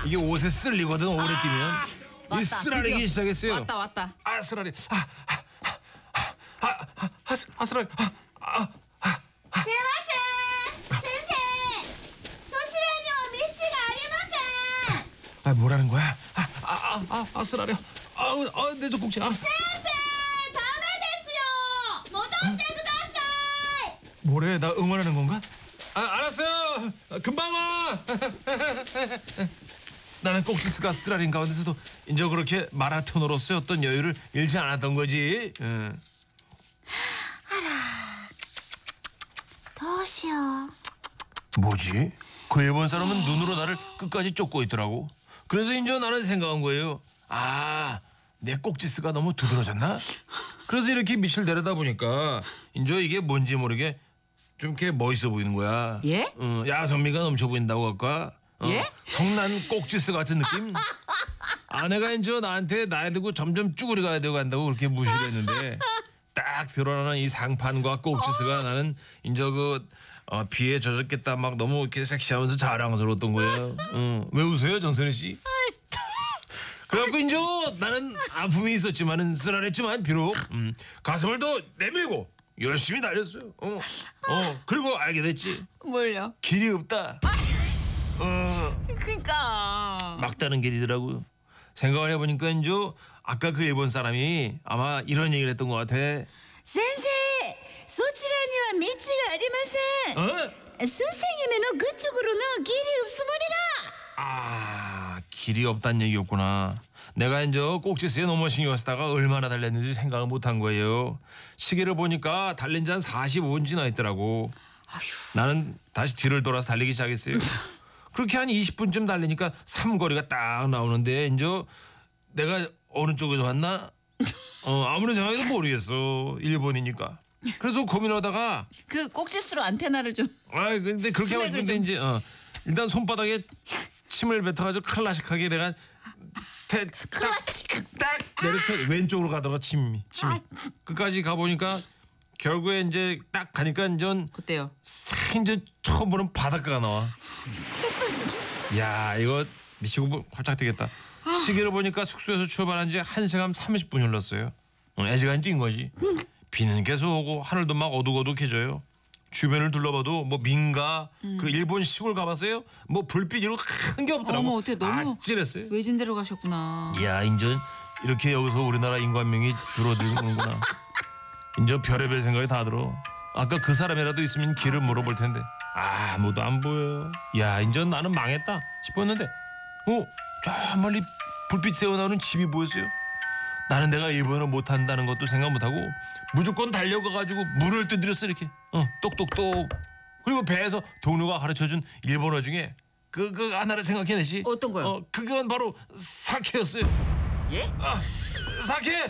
이게 옷에 쓸리거든 오래 뛰면. 이 쓰라리기 시작했어요. 왔다. 아 쓰라리. 쓰라리. すいません先生そちらには道がありません 아 뭐라는 거야? 쓰라리. 내 젖꼭지. 先生ダメですよ戻ってください 뭐래? 나 응원하는 건가? 알았어요. 금방 와. 나는 꼭지스가 쓰라린 가운데서도 이제 그렇게 마라톤으로서의 어떤 여유를 잃지 않았던 거지. どうしよう 뭐지? 그 일본 사람은 눈으로 나를 끝까지 쫓고 있더라고. 그래서 이제 나는 생각한 거예요. 내 꼭지스가 너무 두드러졌나? 그래서 이렇게 밑을 내려다 보니까 이제 이게 뭔지 모르게 좀 이렇게 멋있어 보이는 거야. 예? 야성미가 넘쳐 보인다고 할까? 예? 성난 꼭지스 같은 느낌? 아내가 이제 나한테 나이 들고 점점 쭈그리 가야 되고 간다고 그렇게 무시를 했는데 딱 드러나는 이 상판과 꼭지스가 나는 이제 비에 젖었겠다 막 너무 이렇게 섹시하면서 자랑스러웠던 거예요. 왜 웃어요, 정선희 씨? 그래갖고 이제 나는 아픔이 있었지만은 쓰라렸지만 비록 가슴을 더 내밀고 열심히 달렸어요. 그리고 알게 됐지. 뭘요? 길이 없다. 그러니까. 막다른 길이더라고요. 생각을 해보니까 이제 아까 그 일본 사람이 아마 이런 얘기를 했던 것 같아. 先生そちらには道がありません 선생님의 그쪽으로는 길이 없습니다 길이 없다는 얘기였구나. 내가 이제 꼭지스에 너무 신경 쓰다가 얼마나 달렸는지 생각을 못한 거예요. 시계를 보니까 달린 지 한 45분 지나 있더라고. 나는 다시 뒤를 돌아서 달리기 시작했어요. 그렇게 한 20분쯤 달리니까 삼거리가 딱 나오는데 이제 내가 어느 쪽에서 왔나? 아무런 생각해도 모르겠어. 일본이니까. 그래서 고민하다가 그 꼭지스로 안테나를 좀. 근데 그렇게 하고 싶은데 이제 일단 손바닥에 침을 뱉어가지고 클래식하게 내가 딱 내려쳐 왼쪽으로 가다가 침이 끝까지 가보니까 결국에 이제 딱 가니까 이제 어때요? 이제 처음 보는 바닷가가 나와. 미치겠다 진짜. 야 이거 미치고 활짝 되겠다. 시계를 보니까 숙소에서 출발한 지 1시간 30분이 흘렀어요. 애지간히 뛴 거지. 비는 계속 오고 하늘도 막 어둑어둑해져요. 주변을 둘러봐도 뭐 민가 그 일본 시골 가봤어요? 뭐 불빛 이런 큰 게 없더라고. 어머 어떻게 너무 아찔했어요. 외진 데로 가셨구나. 야 인전 이렇게 여기서 우리나라 인구명이 줄어들는구나. 인전 별의별 생각이 다 들어. 아까 그 사람이라도 있으면 길을 물어볼 텐데 아무도 안 보여. 야 인전 나는 망했다 싶었는데 저 멀리 불빛 새어나오는 집이 보였어요. 나는 내가 일본어를 못한다는 것도 생각 못하고 무조건 달려가가지고 문을 두드렸어 이렇게 똑똑똑. 그리고 배에서 동료가 가르쳐준 일본어 중에 그 하나를 생각해내지. 어떤 거요? 그건 바로 사케였어요. 예? 사케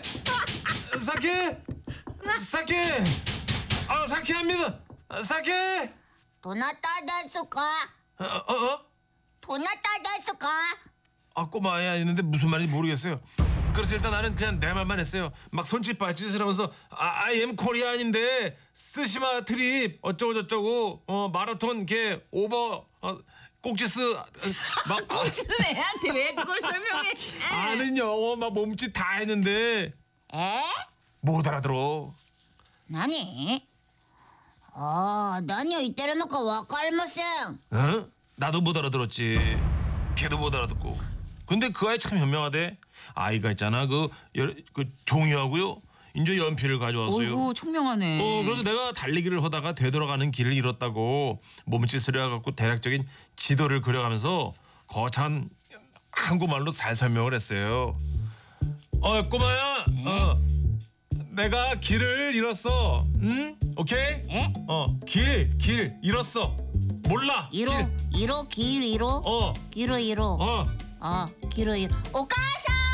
사케합니다. 사케 どなたですかどなたですか 꼬마야 있는데 무슨 말인지 모르겠어요. 그래서 일단 나는 그냥 내 말만 했어요. 막 손짓 발짓을 하면서 I am 코리안인데 스시마 트립 어쩌고 저쩌고 마라톤 개 오버 꼭지스 막 꼭지는 애한테 왜 그걸 설명해? 아는 영어 막 몸짓 다 했는데 え 못 알아들어. 何何を言ってるのかわかりません 나도 못 알아들었지. 걔도 못 알아듣고. 근데 그 아이 참 현명하대. 아이가 있잖아 그 종이하고요 이제 연필을 가져왔어요. 어이구 총명하네. 그래서 내가 달리기를 하다가 되돌아가는 길을 잃었다고 몸짓을 해갖고 대략적인 지도를 그려가면서 거창한 한국말로 잘 설명을 했어요. 꼬마야 내가 길을 잃었어. 응? 오케이? 에? 길 잃었어. 몰라. 色黄色 黄色 黄色 お母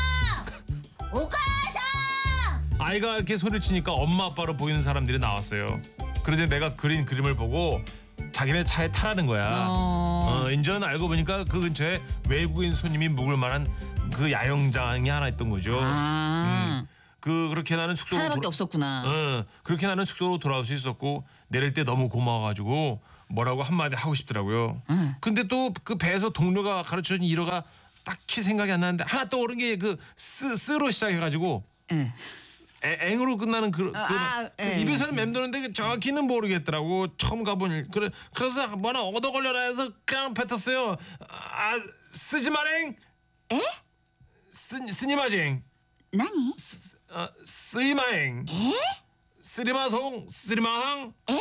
さん 아이가 이렇게 소리를 치니까 엄마 아빠로 보이는 사람들이 나왔어요. 그런데 내가 그린 그림을 보고 자기네 차에 타라는 거야. 인전 알고 보니까 그 근처에 외국인 손님이 묵을 만한 그 야영장이 하나 있던 거죠. 그렇게 나는 숙소로 하나밖에 없었구나. 그렇게 나는 숙소로 돌아올 수 있었고 내릴 때 너무 고마워가지고 뭐라고 한마디 하고 싶더라고요. 근데 또 그 배에서 동료가 가르쳐준 일어가 딱히 생각이 안 나는데 하나 떠오른 게 그 스로 시작해가지고 예. 앵으로 끝나는 그 예. 입에서는 맴도는데 그 정확히는 모르겠더라고. 처음 가보니 그래서 뭐나 얻어 걸려라 해서 그냥 뱉었어요. 아 쓰지 마랭. 에? 스니마쟁. 나니? 쓰이마행. 에? 쓰리마송 쓰리마상. 에?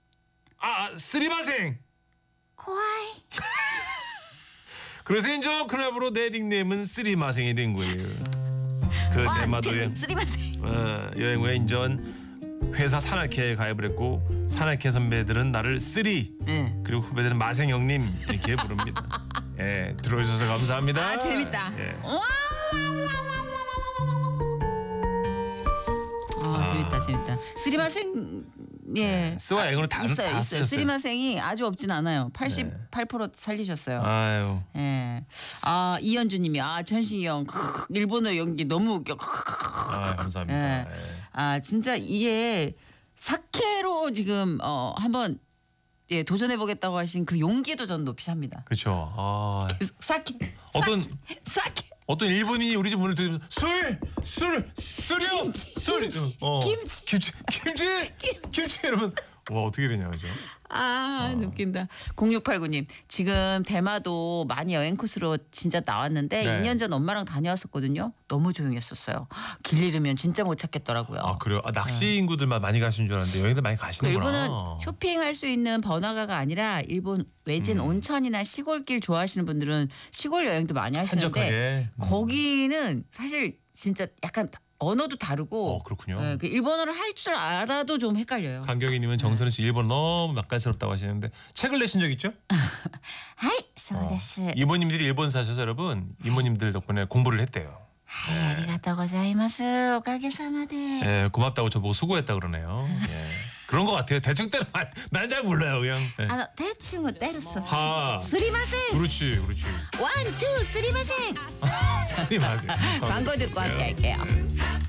쓰리마생. 고아이. 그래서 이제 클럽으로 내 닉네임은 쓰리마생이 된 거예요. 그 대마도 여행 쓰리마세. 여행 후에 인전 회사 산악회에 가입을 했고 산악회 선배들은 나를 쓰리 예. 그리고 후배들은 마생 형님 이렇게 부릅니다. 예, 들어주셔서 감사합니다. 아 재밌다. 예. 재밌다. 쓰리마생 쓰와 앵으로 다 있어요. 쓰셨어요. 쓰리마생이 아주 없진 않아요. 88% 살리셨어요. 아유. 예. 이현주님이 전식이 형 일본어 연기 너무 웃겨. 감사합니다. 예. 진짜 이게 사케로 지금 한번 도전해 보겠다고 하신 그 용기도 전 높이 삽니다. 그렇죠. 사케. 사케. 어떤 일본인이 우리 집 문을 두드리면 술이요. 술. 김치 이러면 와 어떻게 되냐 그죠? 웃긴다. 0689님 지금 대마도 많이 여행 코스로 진짜 나왔는데 네. 2년 전 엄마랑 다녀왔었거든요. 너무 조용했었어요. 길 잃으면 진짜 못 찾겠더라고요. 그래요? 낚시 인구들만 많이 가시는 줄 알았는데 여행들 많이 가시는구나. 일본은 쇼핑할 수 있는 번화가가 아니라 일본 외진 온천이나 시골길 좋아하시는 분들은 시골 여행도 많이 하시는데 한적하게. 거기는 사실 진짜 약간 언어도 다르고 그렇군요. 그 일본어를 할 줄 알아도 좀 헷갈려요. 강경희님은 정선우 씨 일본 너무 낯간스럽다고 하시는데 책을 내신 적 있죠? 하이, 소데스. 이모님들이 일본 사셔서 여러분 이모님들 덕분에 공부를 했대요. 하이, 아리가또 고자이마스. 오카게사마데. 예, 고맙다고 저보고 수고했다 그러네요. 예. 그런 것 같아요. 대충 때려 난 잘 몰라요 그냥. 예. 대충은 때렸어. 하. 쓰리마생. 그렇지. 원, 투, 쓰리마생. 쓰리마생. 광고 듣고 함께 할게요.